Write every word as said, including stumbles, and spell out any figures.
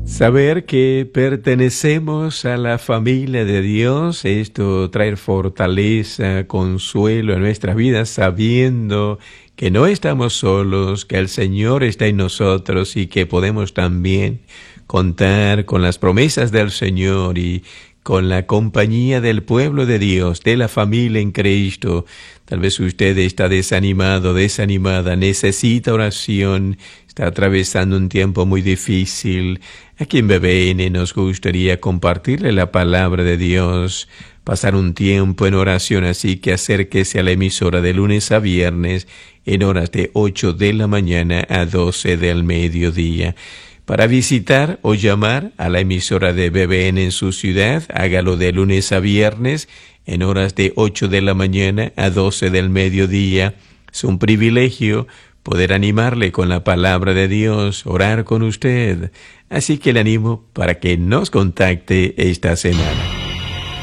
Saber que pertenecemos a la familia de Dios, esto traer fortaleza, consuelo en nuestras vidas, sabiendo que no estamos solos, que el Señor está en nosotros y que podemos también contar con las promesas del Señor y con la compañía del pueblo de Dios, de la familia en Cristo. Tal vez usted está desanimado, desanimada, necesita oración, está atravesando un tiempo muy difícil. Aquí en B B N nos gustaría compartirle la palabra de Dios, pasar un tiempo en oración, así que acérquese a la emisora de lunes a viernes en horas de ocho de la mañana a doce del mediodía. Para visitar o llamar a la emisora de B B N en su ciudad, hágalo de lunes a viernes en horas de ocho de la mañana a doce del mediodía. Es un privilegio poder animarle con la palabra de Dios, orar con usted. Así que le animo para que nos contacte esta semana.